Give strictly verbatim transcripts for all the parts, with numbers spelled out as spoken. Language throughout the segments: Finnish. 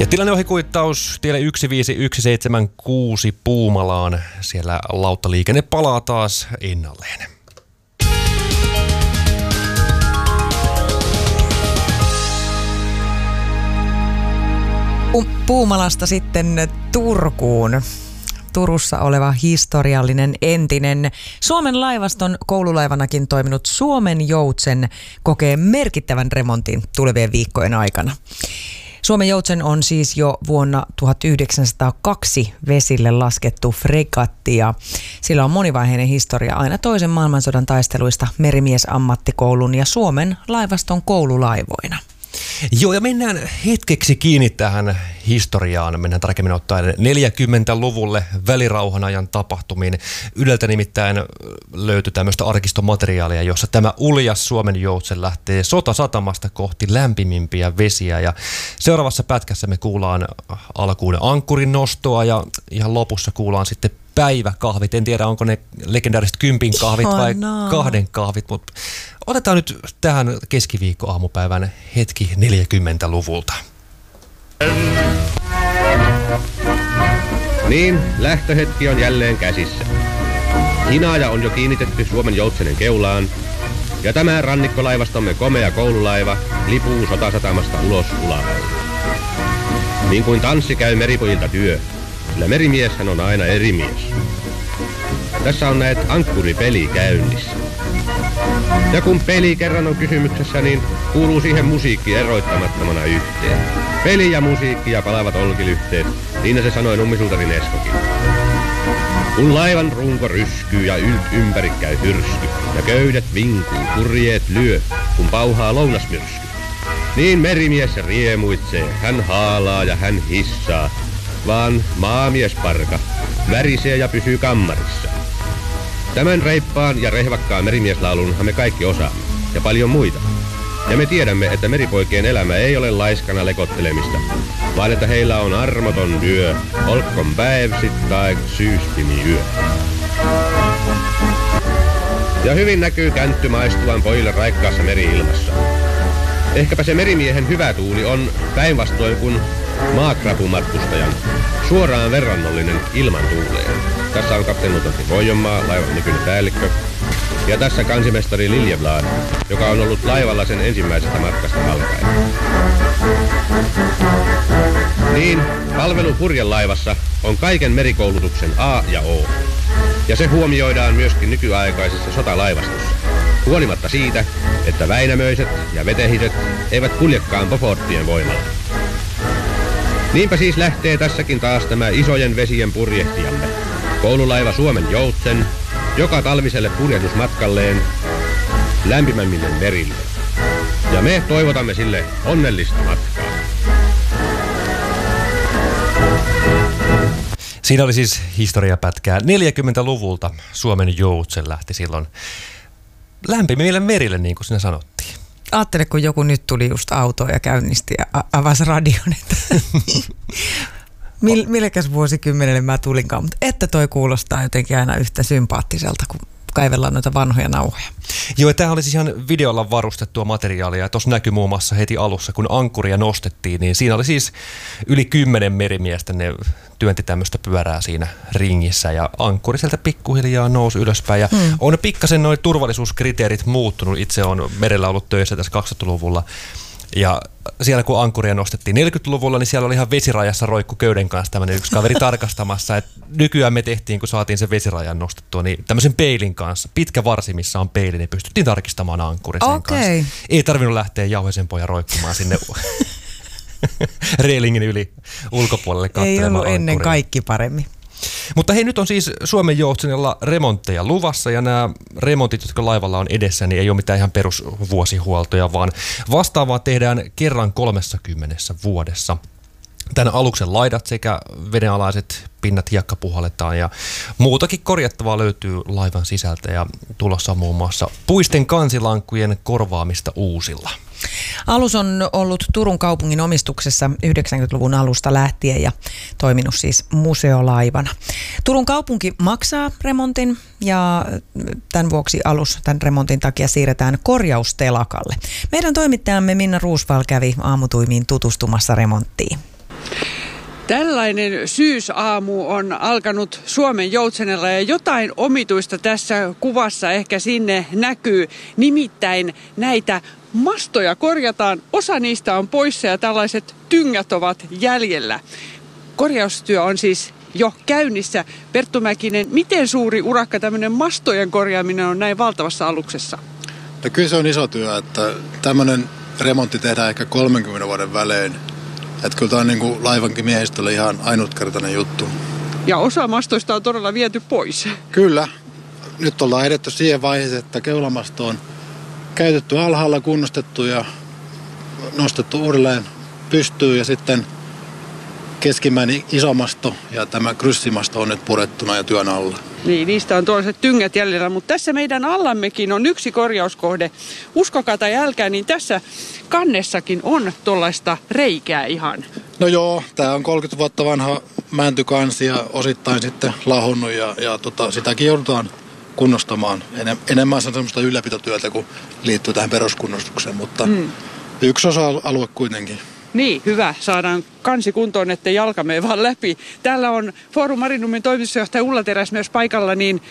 Ja tilanneohikuittaus tielle yksi viisi yksi seitsemän kuusi Puumalaan. Siellä lauttaliikenne palaa taas ennalleen. Puumalasta sitten Turkuun. Turussa oleva historiallinen entinen Suomen laivaston koululaivanakin toiminut Suomen Joutsen kokee merkittävän remontin tulevien viikkojen aikana. Suomen Joutsen on siis jo vuonna tuhatyhdeksänsataakaksi vesille laskettu fregatti ja sillä on monivaiheinen historia aina toisen maailmansodan taisteluista merimiesammattikoulun ja Suomen laivaston koululaivoina. Joo, ja mennään hetkeksi kiinni tähän historiaan. Mennään tarkemmin ottaen neljäkymmentäluvulle välirauhan ajan tapahtumiin. Yleltä nimittäin löytyy tämmöistä arkistomateriaalia, jossa tämä uljas Suomen Joutsen lähtee sotasatamasta kohti lämpimimpiä vesiä. Ja seuraavassa pätkässä me kuullaan alkuun ankkurin nostoa ja ihan lopussa kuullaan sitten päiväkahvit. En tiedä, onko ne legendaariset kympin kahvit vai oh no. kahden kahvit, mutta otetaan nyt tähän keskiviikkoaamupäivän hetki neljäkymmentäluvulta. Niin, lähtöhetki on jälleen käsissä. Hinaaja on jo kiinnitetty Suomen Joutsenen keulaan, ja tämä rannikkolaivastomme komea koululaiva lipuu sotasatamasta ulos ulapäin. Niin kuin tanssi käy meripojilta työ, sillä merimieshän on aina eri mies. Tässä on näet ankkuripeli käynnissä. Ja kun peli kerran on kysymyksessä, niin kuuluu siihen musiikki eroittamattomana yhteen. Peli ja musiikki ja palavat olkilyhteet, niin se sanoi Nummisuutari Nestokin. Kun laivan runko ryskyy ja ylt ympäri käy hyrsky, ja köydet vinkuu, kurjeet lyö, kun pauhaa lounasmyrsky. Niin merimies riemuitsee, hän haalaa ja hän hissaa, vaan maamiesparka värisee ja pysyy kammarissa. Tämän reippaan ja rehvakkaan merimieslaulunhan me kaikki osaamme, ja paljon muita. Ja me tiedämme, että meripoikien elämä ei ole laiskana lekottelemista, vaan että heillä on armoton yö, olkon päivsit tai syystimi yö. Ja hyvin näkyy käntty maistuvan pojille raikkaassa meri-ilmassa. Ehkäpä se merimiehen hyvä tuuli on päinvastoin kuin maakrapumatkustajan suoraan verrannollinen ilman tuuleen. Tässä on kapteeni Lutonti Voijonmaa, laivan nykyinen päällikkö. Ja tässä kansimestari Liljeblad, joka on ollut laivalla sen ensimmäisestä matkasta alkaen. Niin, palvelu purjelaivassa on kaiken merikoulutuksen A ja O. Ja se huomioidaan myöskin nykyaikaisessa sotalaivastossa. Huolimatta siitä, että Väinämöiset ja Vetehiset eivät kuljekaan Boforttien voimalla. Niinpä siis lähtee tässäkin taas tämä isojen vesien purjehtijamme, koululaiva Suomen Joutsen, joka talviselle purjehdusmatkalleen lämpimämmille merille. Ja me toivotamme sille onnellista matkaa. Siinä oli siis historiapätkää. neljäkymmentäluvulta Suomen Joutsen lähti silloin lämpimille merille, niin kuin sinä sanottiin. Aattele, kun joku nyt tuli just autoon ja käynnisti ja a- avasi radion, että Mill, millekäs vuosikymmenelle mä tulinkaan, mutta että toi kuulostaa jotenkin aina yhtä sympaattiselta, kun kaivellaan noita vanhoja nauhoja. Joo, tämä oli siis ihan videolla varustettua materiaalia. Tuossa näkyi muun muassa heti alussa, kun ankkuria nostettiin, niin siinä oli siis yli kymmenen merimiestä. Ne työnti tämmöistä pyörää siinä ringissä ja ankkuri sieltä pikkuhiljaa nousi ylöspäin. Ja hmm. on pikkasen nuo turvallisuuskriteerit muuttunut. Itse on merellä ollut töissä tässä kaksituhattaluvulla. Ja siellä kun ankkuria nostettiin neljäkymmentäluvulla, niin siellä oli ihan vesirajassa roikku köyden kanssa tämmöinen yksi kaveri tarkastamassa. Et nykyään me tehtiin, kun saatiin sen vesirajan nostettua, niin tämmöisen peilin kanssa, pitkä varsi, missä on peili, niin pystyttiin tarkistamaan ankkuri sen okay. kanssa. Ei tarvinnut lähteä Jauhesen pojan roikkumaan sinne reilingin yli ulkopuolelle katselemaan. Ei ollut ankkuria. Ennen kaikki paremmin. Mutta hei, nyt on siis Suomen Joutsenilla remontteja luvassa ja nämä remontit, jotka laivalla on edessä, niin ei ole mitään ihan perusvuosihuoltoja, vaan vastaavaa tehdään kerran kolmessakymmenessä vuodessa. Tämän aluksen laidat sekä vedenalaiset pinnat hiekka puhalletaan ja muutakin korjattavaa löytyy laivan sisältä ja tulossa on muun muassa puisten kansilankkujen korvaamista uusilla. Alus on ollut Turun kaupungin omistuksessa yhdeksänkymmentäluvun alusta lähtien ja toiminut siis museolaivana. Turun kaupunki maksaa remontin ja tämän vuoksi alus tämän remontin takia siirretään korjaustelakalle. Meidän toimittajamme Minna Roosvall kävi aamutuimiin tutustumassa remonttiin. Tällainen syysaamu on alkanut Suomen Joutsenella ja jotain omituista tässä kuvassa ehkä sinne näkyy. Nimittäin näitä mastoja korjataan, osa niistä on poissa ja tällaiset tyngät ovat jäljellä. Korjaustyö on siis jo käynnissä. Perttu Mäkinen, miten suuri urakka tämmöinen mastojen korjaaminen on näin valtavassa aluksessa? No kyllä se on iso työ, että tämmöinen remontti tehdään ehkä kolmenkymmenen vuoden välein. Että kyllä tämä on niin kuin laivankin miehistölle ihan ainutkertainen juttu. Ja osa mastoista on todella viety pois. Kyllä. Nyt ollaan edetty siihen vaiheeseen, että keulamasto on käytetty alhaalla, kunnostettu ja nostettu uudelleen pystyyn. Ja sitten keskimmäinen iso masto ja tämä kryssimasto on nyt purettuna ja työn alla. Niin, niistä on tuollaiset tyngät jäljellä, mutta tässä meidän allammekin on yksi korjauskohde. Uskokaa tai älkää, niin tässä kannessakin on tuollaista reikää ihan. No joo, tämä on kolmekymmentä vuotta vanha mäntykansi ja osittain sitten lahonnut ja, ja tota, sitäkin joudutaan kunnostamaan. Enem, enemmän se on semmoista ylläpitotyötä, kun liittyy tähän peruskunnostukseen, mutta mm. yksi osa-alue kuitenkin. Niin, hyvä. Saadaan kansi kuntoon, ettei jalka mene vaan läpi. Täällä on Forum Marinumin toimitusjohtaja Ulla Teräs myös paikalla, niin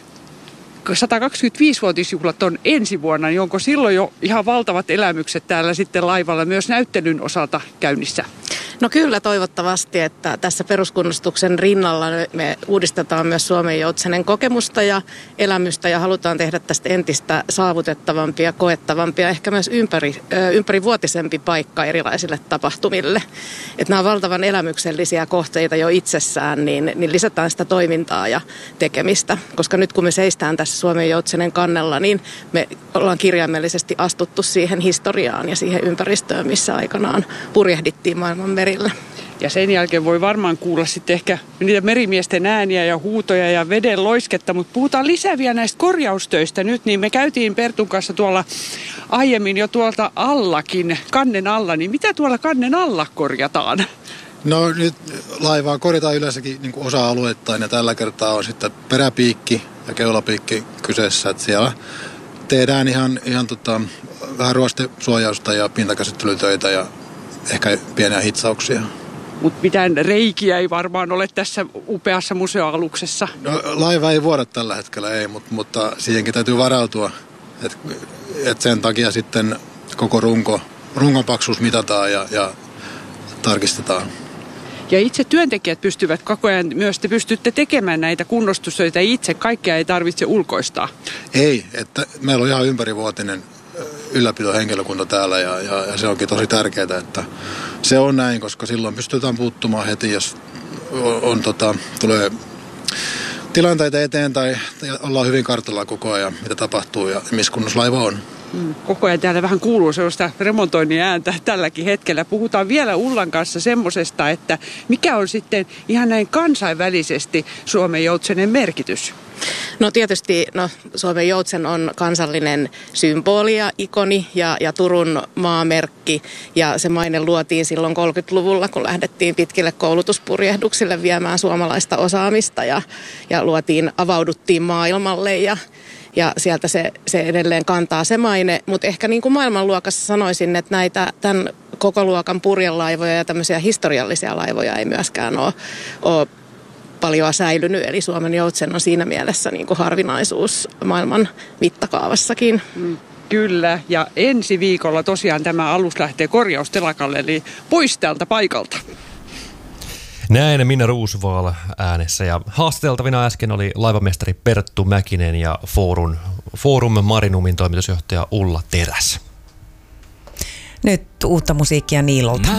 sata kaksikymmentäviisivuotisjuhlat on ensi vuonna, niin onko silloin jo ihan valtavat elämykset täällä sitten laivalla myös näyttelyn osalta käynnissä? No kyllä toivottavasti, että tässä peruskunnostuksen rinnalla me uudistetaan myös Suomen Joutsenen kokemusta ja elämystä ja halutaan tehdä tästä entistä saavutettavampia, koettavampia, ehkä myös ympäri, ympärivuotisempi paikka erilaisille tapahtumille. Että nämä on valtavan elämyksellisiä kohteita jo itsessään, niin, niin lisätään sitä toimintaa ja tekemistä. Koska nyt kun me seistään tässä Suomen Joutsenen kannella, niin me ollaan kirjaimellisesti astuttu siihen historiaan ja siihen ympäristöön, missä aikanaan purjehdittiin maailman merillä. Ja sen jälkeen voi varmaan kuulla sitten ehkä niitä merimiesten ääniä ja huutoja ja veden loisketta, mutta puhutaan lisää vielä näistä korjaustöistä nyt, niin me käytiin Pertun kanssa tuolla aiemmin jo tuolta allakin, kannen alla, niin mitä tuolla kannen alla korjataan? No nyt laivaa korjataan yleensäkin niin kuin osa-alueittain ja tällä kertaa on sitten peräpiikki ja keulapiikki kyseessä, että siellä tehdään ihan, ihan tota, vähän ruostesuojausta ja pintakäsittelytöitä ja ehkä pieniä hitsauksia. Mutta mitään reikiä ei varmaan ole tässä upeassa museoaluksessa. No, laiva ei vuoda tällä hetkellä, ei, mutta, mutta siihenkin täytyy varautua. Et, et sen takia sitten koko runko, rungon paksuus mitataan ja, ja tarkistetaan. Ja itse työntekijät pystyvät koko ajan, myös te pystytte tekemään näitä kunnostustöitä itse. Kaikkea ei tarvitse ulkoistaa. Ei, että meillä on ihan ympärivuotinen ylläpitohenkilökunta täällä ja, ja, ja se onkin tosi tärkeää, että se on näin, koska silloin pystytään puuttumaan heti, jos on, on, tota, tulee tilanteita eteen tai ollaan hyvin kartalla koko ajan, mitä tapahtuu ja missä kunnossa laiva on. Koko ajan täällä vähän kuuluu sellaista remontoinnin ääntä tälläkin hetkellä. Puhutaan vielä Ullan kanssa semmosesta, että mikä on sitten ihan näin kansainvälisesti Suomen Joutsenen merkitys? No tietysti no, Suomen Joutsen on kansallinen symboli ja ikoni ja, ja Turun maamerkki. Ja se maine luotiin silloin kolmekymmentäluvulla, kun lähdettiin pitkille koulutuspurjehduksille viemään suomalaista osaamista ja, ja luotiin, avauduttiin maailmalle ja Ja sieltä se, se edelleen kantaa se maine, mutta ehkä niin kuin maailmanluokassa sanoisin, että näitä tämän koko luokan purjelaivoja ja tämmöisiä historiallisia laivoja ei myöskään ole, ole paljon säilynyt. Eli Suomen Joutsen on siinä mielessä niin kuin harvinaisuus maailman mittakaavassakin. Mm, kyllä, ja ensi viikolla tosiaan tämä alus lähtee korjaustelakalle, eli pois täältä paikalta. Näin Minna Roosvaal äänessä ja haastateltavina äsken oli laivamestari Perttu Mäkinen ja Forum, Forum Marinumin toimitusjohtaja Ulla Teräs. Nyt uutta musiikkia Niilolta.